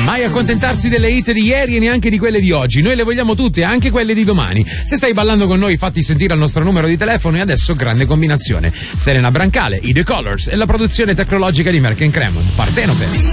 Mai accontentarsi delle hit di ieri e neanche di quelle di oggi. Noi le vogliamo tutte, anche quelle di domani. Se stai ballando con noi, fatti sentire al nostro numero di telefono. E adesso grande combinazione: Serena Brancale, i The Colors e la produzione tecnologica di Merck & Cremon. Partenope.